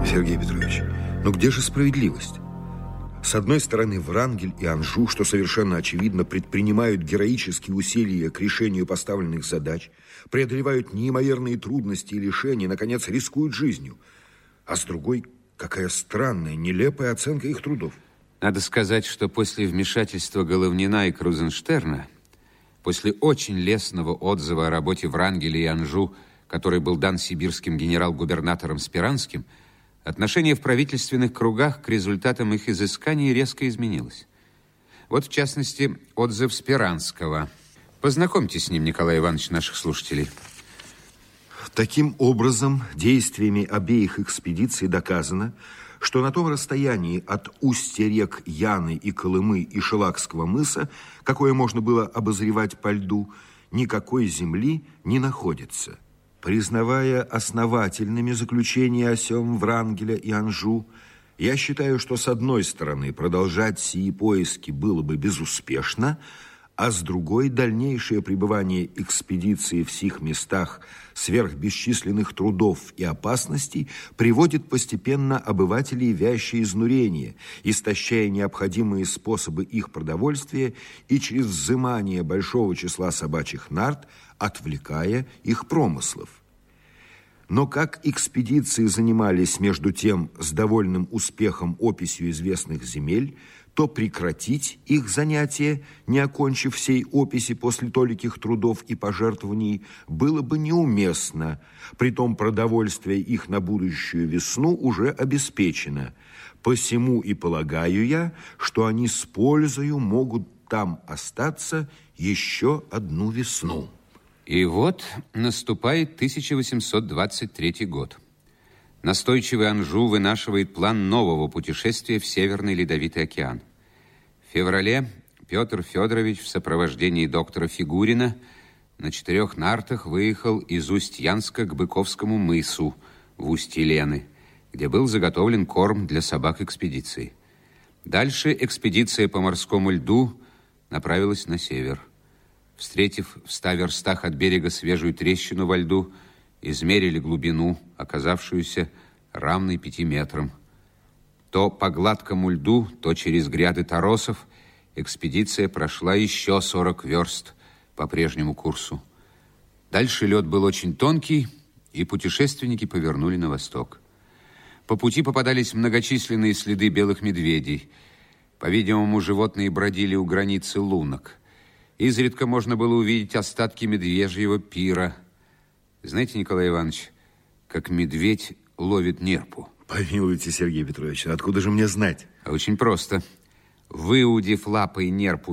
Сергей Петрович, ну где же справедливость? С одной стороны, Врангель и Анжу, что совершенно очевидно, предпринимают героические усилия к решению поставленных задач, преодолевают неимоверные трудности и лишения, наконец, рискуют жизнью. А с другой, какая странная, нелепая оценка их трудов. Надо сказать, что после вмешательства Головнина и Крузенштерна, после очень лестного отзыва о работе Врангеля и Анжу, который был дан сибирским генерал-губернатором Спиранским, отношение в правительственных кругах к результатам их изысканий резко изменилось. Вот, в частности, отзыв Спиранского. Познакомьте с ним, Николай Иванович, наших слушателей. Таким образом, действиями обеих экспедиций доказано, что на том расстоянии от устья рек Яны и Колымы и Шелакского мыса, какое можно было обозревать по льду, никакой земли не находится. Признавая основательными заключения о сём Врангеля и Анжу, я считаю, что с одной стороны продолжать сии поиски было бы безуспешно, а с другой дальнейшее пребывание экспедиции в сих местах сверх бесчисленных трудов и опасностей приводит постепенно обывателей в вящее изнурение, истощая необходимые способы их продовольствия и через взымание большого числа собачьих нарт отвлекая их промыслов. Но как экспедиции занимались между тем с довольным успехом описью известных земель, то прекратить их занятия, не окончив всей описи после толиких трудов и пожертвований, было бы неуместно. Притом продовольствие их на будущую весну уже обеспечено. Посему и полагаю я, что они с пользою могут там остаться еще одну весну. И вот наступает 1823 год. Настойчивый Анжу вынашивает план нового путешествия в Северный Ледовитый океан. В феврале Петр Федорович в сопровождении доктора Фигурина на 4 нартах выехал из Усть-Янска к Быковскому мысу в устье Лены, где был заготовлен корм для собак экспедиции. Дальше экспедиция по морскому льду направилась на север. Встретив в 100 верстах от берега свежую трещину во льду, измерили глубину, оказавшуюся равной 5 метрам. То по гладкому льду, то через гряды торосов экспедиция прошла еще 40 верст по прежнему курсу. Дальше лед был очень тонкий, и путешественники повернули на восток. По пути попадались многочисленные следы белых медведей. По-видимому, животные бродили у границы лунок. Изредка можно было увидеть остатки медвежьего пира. Знаете, Николай Иванович, как медведь ловит нерпу? Помилуйте, Сергей Петрович, откуда же мне знать? Очень просто. Выудив лапой нерпу